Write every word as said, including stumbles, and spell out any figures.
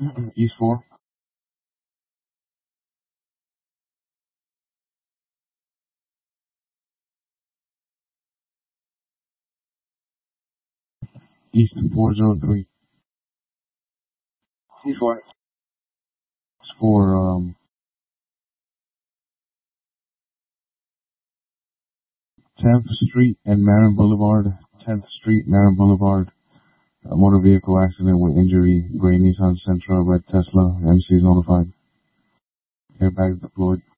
East four. East four zero three. East four. It's for, um, tenth Street and Marin Boulevard. tenth Street, Marin Boulevard. A motor vehicle accident with injury. Gray Nissan Sentra, red Tesla. M C is notified. Airbags deployed.